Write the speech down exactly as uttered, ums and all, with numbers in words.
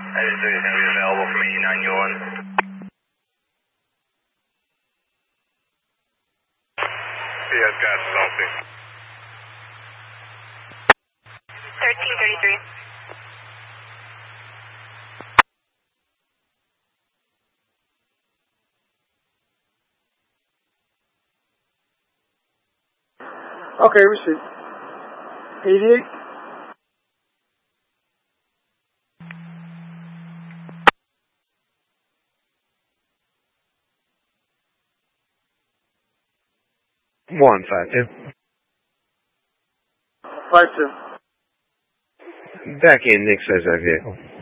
eighty-three is going to be available from eighty-nine U one. Yes, gas is on scene. thirteen thirty-three. Okay, receive. eighty-eight. One five two. Five two. Back in Nick says that vehicle.